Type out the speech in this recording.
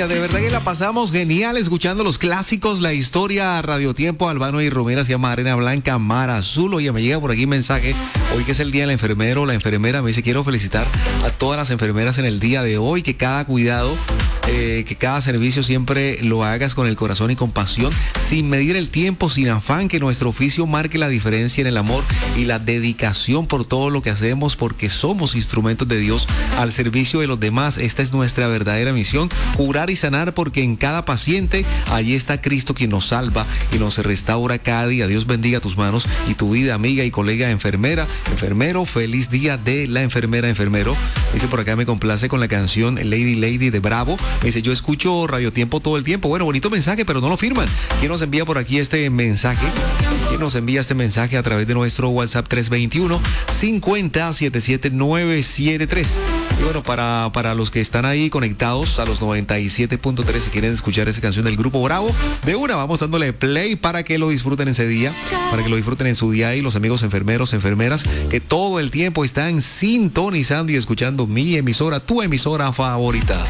día. De verdad que la pasamos genial escuchando los clásicos, la historia, Radio Tiempo, Albano y Romera, se llama Arena Blanca, Mar Azul. Oye, me llega por aquí un mensaje, hoy que es el día del enfermero, la enfermera me dice, quiero felicitar a todas las enfermeras en el día de hoy, que cada cuidado, que cada servicio siempre lo hagas con el corazón y con pasión, sin medir el tiempo, sin afán, que nuestro oficio marque la diferencia en el amor y la dedicación por todo lo que hacemos, porque somos instrumentos de Dios al servicio de los demás. Esta es nuestra verdadera misión, curar y sanar, porque en cada paciente allí está Cristo, quien nos salva y nos restaura cada día. Dios bendiga tus manos y tu vida, amiga y colega enfermera, enfermero. Feliz día de la enfermera, enfermero. Dice por acá, me complace con la canción Lady Lady de Bravo. Me dice, yo escucho Radio Tiempo todo el tiempo. Bueno, bonito mensaje, pero no lo firman. ¿Quién nos envía por aquí este mensaje? ¿Quién nos envía este mensaje a través de nuestro WhatsApp 321-50-77973? Y bueno, para los que están ahí conectados a los 97.3, si quieren escuchar esta canción del Grupo Bravo, de una vamos dándole play para que lo disfruten ese día, para que lo disfruten en su día, y los amigos enfermeros, enfermeras, que todo el tiempo están sintonizando y escuchando mi emisora, tu emisora favorita.